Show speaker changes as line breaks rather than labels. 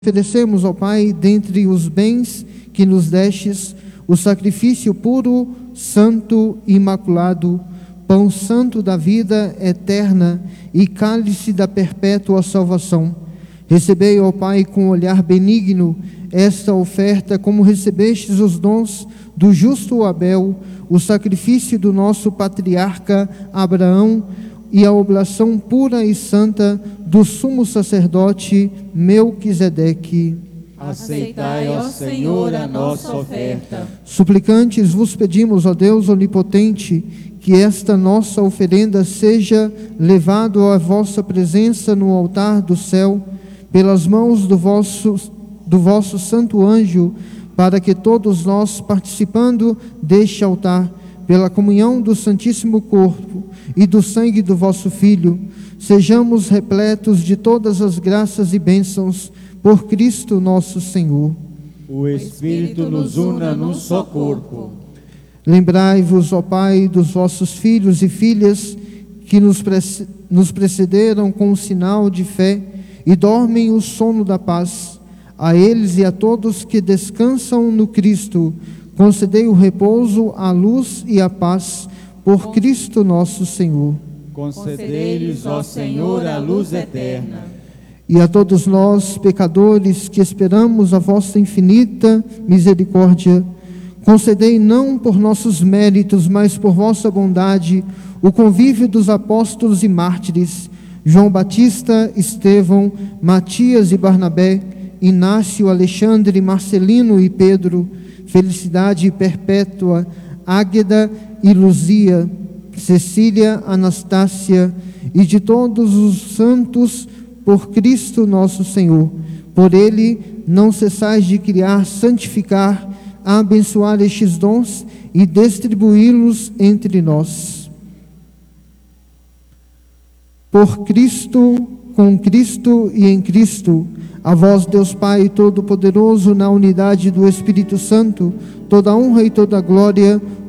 Oferecemos, ó Pai, dentre os bens que nos destes, o sacrifício puro, santo e imaculado, pão santo da vida eterna e cálice da perpétua salvação. Recebei, ó Pai, com olhar benigno esta oferta, como recebestes os dons do justo Abel, o sacrifício do nosso patriarca Abraão e a oblação pura e santa do sumo sacerdote Melquisedeque.
Aceitai, ó Senhor, a nossa oferta.
Suplicantes vos pedimos, ó Deus onipotente, que esta nossa oferenda seja levado à vossa presença no altar do céu, pelas mãos do vosso santo anjo, para que todos nós, participando deste altar, pela comunhão do Santíssimo Corpo e do sangue do vosso Filho, sejamos repletos de todas as graças e bênçãos por Cristo nosso Senhor.
O Espírito nos una num só corpo.
Lembrai-vos, ó Pai, dos vossos filhos e filhas que nos precederam com o sinal de fé e dormem o sono da paz. A eles e a todos que descansam no Cristo, concedei o repouso, a luz e a paz, por Cristo nosso Senhor.
Concedei-lhes, ó Senhor, a luz eterna.
E a todos nós, pecadores, que esperamos a vossa infinita misericórdia, concedei não por nossos méritos, mas por vossa bondade, o convívio dos apóstolos e mártires, João Batista, Estevão, Matias e Barnabé, Inácio, Alexandre, Marcelino e Pedro, Felicidade perpétua, Águeda e Luzia, Cecília, Anastácia e de todos os santos, por Cristo nosso Senhor. Por ele, não cessais de criar, santificar, abençoar estes dons e distribuí-los entre nós. Por Cristo, com Cristo e em Cristo, a vós, Deus Pai Todo-Poderoso, na unidade do Espírito Santo, toda honra e toda glória